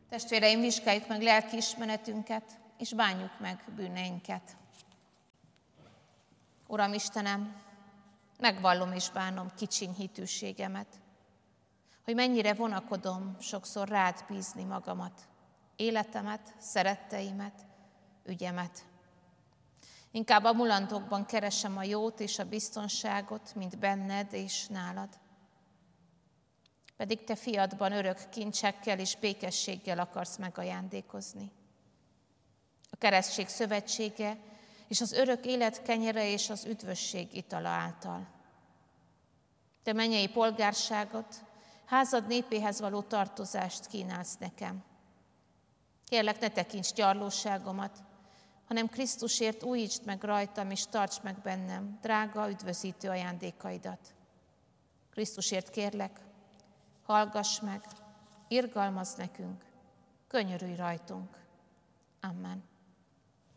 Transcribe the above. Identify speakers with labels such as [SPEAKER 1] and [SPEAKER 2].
[SPEAKER 1] Testvéreim, vizsgáljuk meg lelkiismeretünket, és bánjuk meg bűneinket. Uram Istenem, megvallom és bánom kicsiny hitűségemet, hogy mennyire vonakodom sokszor rád bízni magamat, életemet, szeretteimet, ügyemet. Inkább a mulandókban keresem a jót és a biztonságot, mint benned és nálad. Pedig te fiadban örök kincsekkel és békességgel akarsz megajándékozni. A keresztség szövetsége és az örök élet kenyere és az üdvösség itala által. Te mennyei polgárságot, házad népéhez való tartozást kínálsz nekem. Kérlek, ne tekints gyarlóságomat, hanem Krisztusért újítsd meg rajtam, és tarts meg bennem drága, üdvözítő ajándékaidat. Krisztusért kérlek, hallgass meg, irgalmazz nekünk, könyörülj rajtunk. Amen.